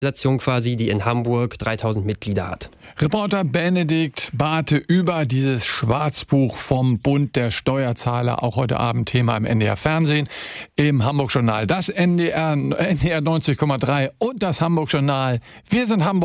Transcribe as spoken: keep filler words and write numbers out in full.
Organisation quasi, die in Hamburg dreitausend Mitglieder hat. Reporter Benedikt Barthe über dieses Schwarzbuch vom Bund der Steuerzahler, auch heute Abend Thema im N D R Fernsehen, im Hamburg Journal. Das N D R, N D R neunzig Komma drei und das Hamburg Journal. Wir sind Hamburg.